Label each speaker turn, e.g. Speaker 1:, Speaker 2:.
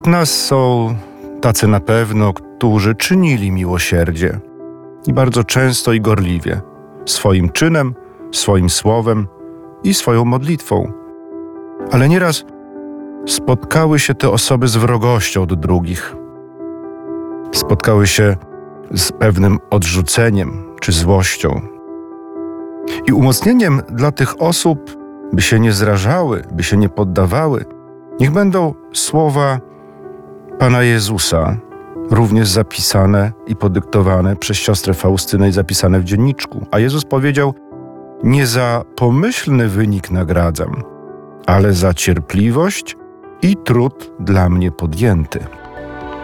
Speaker 1: Nas są tacy na pewno, którzy czynili miłosierdzie i bardzo często i gorliwie, swoim czynem, swoim słowem i swoją modlitwą. Ale nieraz spotkały się te osoby z wrogością do drugich. Spotkały się z pewnym odrzuceniem czy złością. I umocnieniem dla tych osób, by się nie zrażały, by się nie poddawały, niech będą słowa Pana Jezusa, również zapisane i podyktowane przez siostrę Faustynę i zapisane w dzienniczku. A Jezus powiedział: nie za pomyślny wynik nagradzam, ale za cierpliwość i trud dla mnie podjęty.